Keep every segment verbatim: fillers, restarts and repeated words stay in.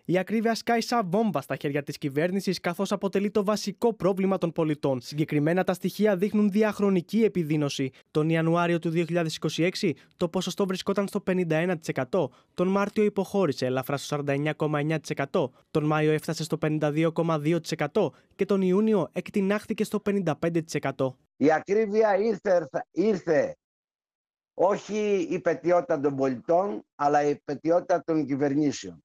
Η ακρίβεια σκάει σαν βόμβα στα χέρια της κυβέρνησης, καθώς αποτελεί το βασικό πρόβλημα των πολιτών. Συγκεκριμένα, τα στοιχεία δείχνουν διαχρονική επιδείνωση. Τον Ιανουάριο του δύο χιλιάδες είκοσι έξι το ποσοστό βρισκόταν στο πενήντα ένα τοις εκατό, τον Μάρτιο υποχώρησε ελαφρά στο σαράντα εννιά κόμμα εννιά τοις εκατό, τον Μάιο έφτασε στο πενήντα δύο κόμμα δύο τοις εκατό και τον Ιούνιο εκτινάχθηκε στο πενήντα πέντε τοις εκατό. Η ακρίβεια ήρθε, ήρθε όχι η πετιότητα των πολιτών, αλλά η πετιότητα των κυβερνήσεων.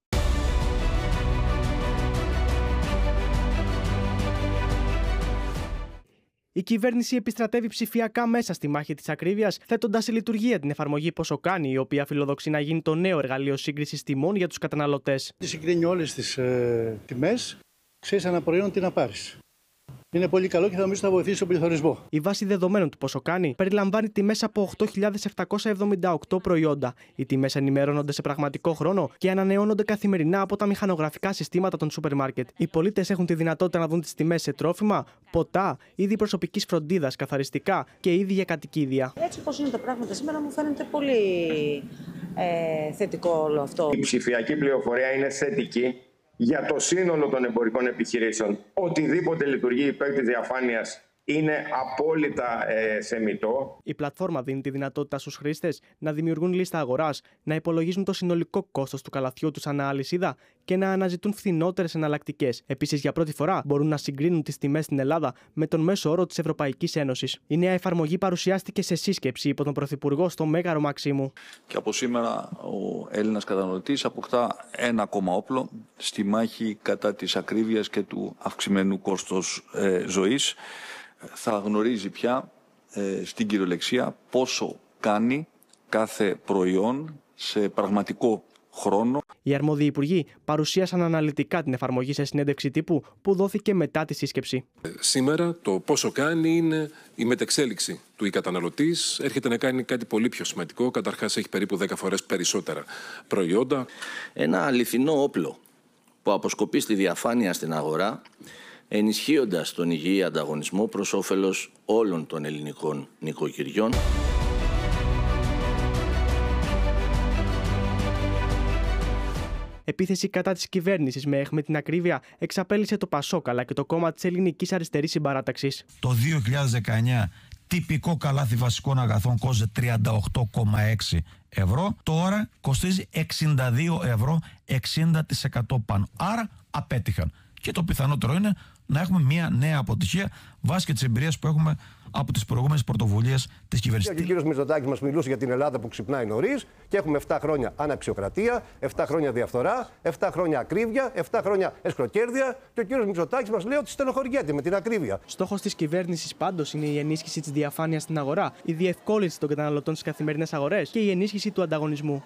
Η κυβέρνηση επιστρατεύει ψηφιακά μέσα στη μάχη της ακρίβειας, θέτοντας σε λειτουργία την εφαρμογή Πόσο Κάνει, η οποία φιλοδοξεί να γίνει το νέο εργαλείο σύγκρισης τιμών για τους καταναλωτές. Συγκρίνει όλες τις ε, τιμές, ξέρεις ανά προϊόν τι να πάρεις. Είναι πολύ καλό και θα νομίζω θα βοηθήσει στον πληθωρισμό. Η βάση δεδομένων του Πόσο Κάνει περιλαμβάνει τιμές από οκτώ χιλιάδες επτακόσια εβδομήντα οκτώ προϊόντα. Οι τιμές ενημερώνονται σε πραγματικό χρόνο και ανανεώνονται καθημερινά από τα μηχανογραφικά συστήματα των σούπερ μάρκετ. Οι πολίτες έχουν τη δυνατότητα να δουν τις τιμές σε τρόφιμα, ποτά, είδη προσωπικής φροντίδας, καθαριστικά και είδη για κατοικίδια. Έτσι όπως είναι τα πράγματα σήμερα, μου φαίνεται πολύ ε, θετικό όλο αυτό. Η ψηφιακή πληροφορία είναι θετική για το σύνολο των εμπορικών επιχειρήσεων. Οτιδήποτε λειτουργεί υπέρ της διαφάνειας είναι απόλυτα ε, σεμιτό. Η πλατφόρμα δίνει τη δυνατότητα στους χρήστες να δημιουργούν λίστα αγοράς, να υπολογίζουν το συνολικό κόστος του καλαθιού τους ανά αλυσίδα και να αναζητούν φθηνότερες εναλλακτικές. Επίσης, για πρώτη φορά μπορούν να συγκρίνουν τις τιμές στην Ελλάδα με τον μέσο όρο της Ευρωπαϊκής Ένωσης. Η νέα εφαρμογή παρουσιάστηκε σε σύσκεψη υπό τον Πρωθυπουργό στο Μέγαρο Μαξίμου. Και από σήμερα ο Έλληνας καταναλωτής αποκτά ένα ακόμα όπλο στη μάχη κατά της ακρίβειας και του αυξημένου κόστος ε, ζωής. Θα γνωρίζει πια ε, στην κυριολεξία πόσο κάνει κάθε προϊόν σε πραγματικό χρόνο. Οι αρμόδιοι υπουργοί παρουσίασαν αναλυτικά την εφαρμογή σε συνέντευξη τύπου που δόθηκε μετά τη σύσκεψη. Σήμερα το Πόσο Κάνει είναι η μετεξέλιξη του η καταναλωτής. Έρχεται να κάνει κάτι πολύ πιο σημαντικό. Καταρχάς έχει περίπου δέκα φορές περισσότερα προϊόντα. Ένα αληθινό όπλο που αποσκοπεί στη διαφάνεια στην αγορά, ενισχύοντας τον υγιή ανταγωνισμό προς όφελος όλων των ελληνικών νοικοκυριών. Επίθεση κατά της κυβέρνησης με έχμη την ακρίβεια εξαπέλυσε το Πασόκ αλλά και το κόμμα της Ελληνικής Αριστερής Συμπαράταξης. Το δύο χιλιάδες δεκαεννιά τυπικό καλάθι βασικών αγαθών κόστιζε τριάντα οκτώ κόμμα έξι ευρώ. Τώρα κοστίζει εξήντα δύο ευρώ, εξήντα τοις εκατό πάνω. Άρα απέτυχαν. Και το πιθανότερο είναι να έχουμε μια νέα αποτυχία βάσει και τις εμπειρίες που έχουμε από τις προηγούμενες πρωτοβουλίες της κυβέρνησης. Και ο κύριος Μητσοτάκης μας μιλούσε για την Ελλάδα που ξυπνάει νωρίς και έχουμε επτά χρόνια αναξιοκρατία, επτά χρόνια διαφθορά, επτά χρόνια ακρίβεια, επτά χρόνια εσχροκέρδεια και ο κύριος Μητσοτάκης μας λέει ότι στενοχωριέται με την ακρίβεια. Στόχος της κυβέρνησης πάντως είναι η ενίσχυση της διαφάνειας στην αγορά, η διευκόλυνση των καταναλωτών στις καθημερινές αγορές και η ενίσχυση του ανταγωνισμού.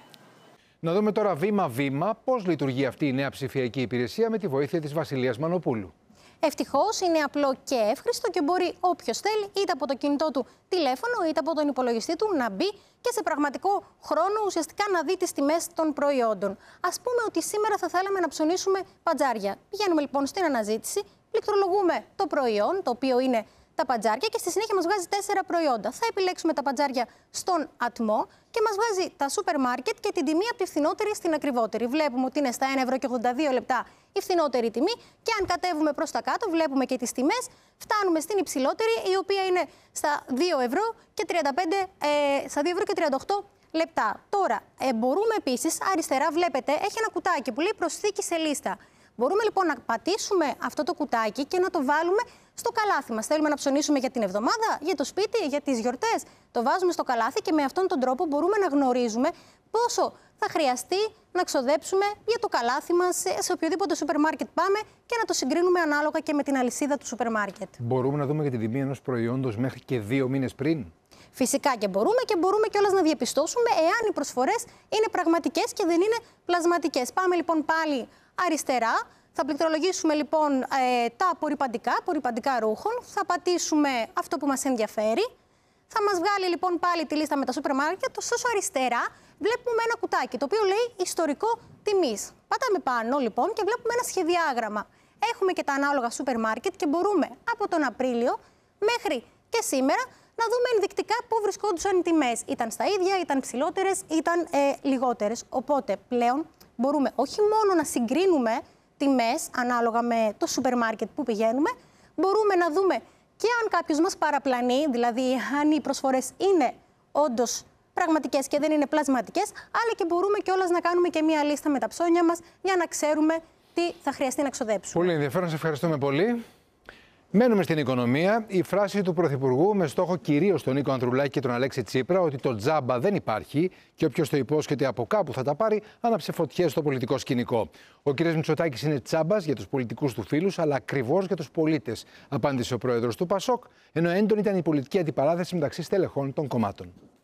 Να δούμε τώρα βήμα-βήμα πώς λειτουργεί αυτή η νέα ψηφιακή υπηρεσία με τη βοήθεια της Βασιλείας Μανοπούλου. Ευτυχώς είναι απλό και εύχριστο και μπορεί όποιος θέλει, είτε από το κινητό του τηλέφωνο είτε από τον υπολογιστή του, να μπει και σε πραγματικό χρόνο ουσιαστικά να δει τις τιμές των προϊόντων. Ας πούμε ότι σήμερα θα θέλαμε να ψωνίσουμε παντζάρια. Πηγαίνουμε λοιπόν στην αναζήτηση, πληκτρολογούμε το προϊόν, το οποίο είναι τα παντζάρια, και στη συνέχεια μας βγάζει τέσσερα προϊόντα. Θα επιλέξουμε τα παντζάρια στον ατμό και μας βγάζει τα σούπερ μάρκετ και την τιμή από τη φθηνότερη στην ακριβότερη. Βλέπουμε ότι είναι στα ένα ευρώ και ογδόντα δύο λεπτά η φθηνότερη τιμή, και αν κατέβουμε προς τα κάτω, βλέπουμε και τις τιμές. Φτάνουμε στην υψηλότερη, η οποία είναι στα δύο ευρώ και τριάντα πέντε, ε, στα δύο ευρώ και τριάντα οκτώ λεπτά. Τώρα, ε, μπορούμε επίσης, αριστερά βλέπετε, έχει ένα κουτάκι που λέει προσθήκη σε λίστα. Μπορούμε λοιπόν να πατήσουμε αυτό το κουτάκι και να το βάλουμε στο καλάθι μας. Θέλουμε να ψωνίσουμε για την εβδομάδα, για το σπίτι, για τις γιορτές. Το βάζουμε στο καλάθι και με αυτόν τον τρόπο μπορούμε να γνωρίζουμε πόσο θα χρειαστεί να ξοδέψουμε για το καλάθι μας σε οποιοδήποτε σούπερ μάρκετ πάμε και να το συγκρίνουμε ανάλογα και με την αλυσίδα του σούπερ μάρκετ. Μπορούμε να δούμε για την τιμή ενός προϊόντος μέχρι και δύο μήνες πριν. Φυσικά και μπορούμε, και μπορούμε κιόλας να διαπιστώσουμε εάν οι προσφορές είναι πραγματικές και δεν είναι πλασματικές. Πάμε λοιπόν πάλι αριστερά. Θα πληκτρολογήσουμε λοιπόν ε, τα απορριπαντικά, απορριπαντικά ρούχων. Θα πατήσουμε αυτό που μας ενδιαφέρει. Θα μας βγάλει λοιπόν πάλι τη λίστα με τα σούπερ μάρκετ. Ωστόσο αριστερά βλέπουμε ένα κουτάκι το οποίο λέει ιστορικό τιμής. Πατάμε πάνω λοιπόν και βλέπουμε ένα σχεδιάγραμμα. Έχουμε και τα ανάλογα σούπερ μάρκετ και μπορούμε από τον Απρίλιο μέχρι και σήμερα να δούμε ενδεικτικά πού βρισκόντουσαν οι τιμές. Ήταν στα ίδια, ήταν ψηλότερες, ήταν ε, λιγότερες. Οπότε πλέον μπορούμε όχι μόνο να συγκρίνουμε τιμές ανάλογα με το σούπερ μάρκετ που πηγαίνουμε, μπορούμε να δούμε και αν κάποιος μας παραπλανεί, δηλαδή αν οι προσφορές είναι όντως πραγματικές και δεν είναι πλασματικές, αλλά και μπορούμε κιόλας να κάνουμε και μία λίστα με τα ψώνια μας για να ξέρουμε τι θα χρειαστεί να ξοδέψουμε. Πολύ ενδιαφέρον, σε ευχαριστούμε πολύ. Μένουμε στην οικονομία. Η φράση του Πρωθυπουργού με στόχο κυρίως τον Νίκο Ανδρουλάκη και τον Αλέξη Τσίπρα ότι το τζάμπα δεν υπάρχει και όποιος το υπόσχεται από κάπου θα τα πάρει, άναψε φωτιές στο πολιτικό σκηνικό. Ο κ. Μητσοτάκης είναι τσάμπας για τους πολιτικούς του φίλους, αλλά ακριβώς για τους πολίτες, απάντησε ο πρόεδρος του ΠΑΣΟΚ, ενώ έντονη ήταν η πολιτική αντιπαράθεση μεταξύ στελεχών των κομμάτων.